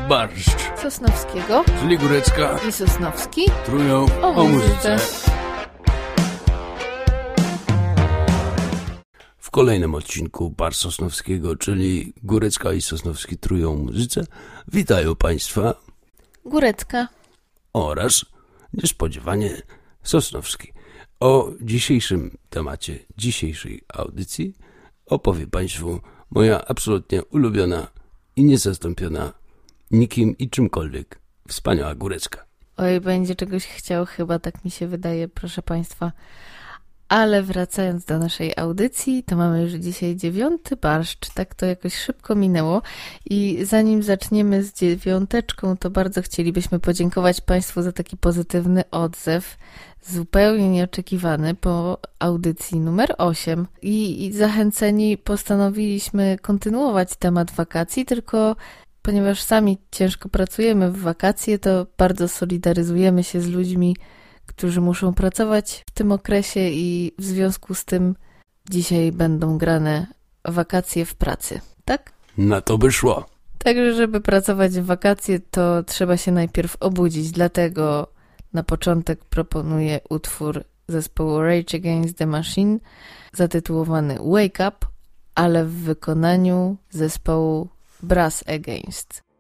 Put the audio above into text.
barszcz Sosnowskiego, czyli Górecka i Sosnowski trują o muzyce. W kolejnym odcinku Barszcz Sosnowskiego, czyli Górecka i Sosnowski trują o muzyce, witają Państwa Górecka oraz niespodziewanie Sosnowski. O dzisiejszym temacie dzisiejszej audycji opowie Państwu moja absolutnie ulubiona i niezastąpiona nikim i czymkolwiek wspaniała Górecka. Oj, będzie czegoś chciał, chyba tak mi się wydaje, proszę Państwa. Ale wracając do naszej audycji, to mamy już dzisiaj 9. barszcz, tak to jakoś szybko minęło i zanim zaczniemy z 9, to bardzo chcielibyśmy podziękować Państwu za taki pozytywny odzew, zupełnie nieoczekiwany po audycji numer 8 i zachęceni postanowiliśmy kontynuować temat wakacji, tylko ponieważ sami ciężko pracujemy w wakacje, to bardzo solidaryzujemy się z ludźmi, którzy muszą pracować w tym okresie i w związku z tym dzisiaj będą grane wakacje w pracy, tak? Na to by szło. Także, żeby pracować w wakacje, to trzeba się najpierw obudzić, dlatego na początek proponuję utwór zespołu Rage Against the Machine zatytułowany Wake Up, ale w wykonaniu zespołu Brass Against.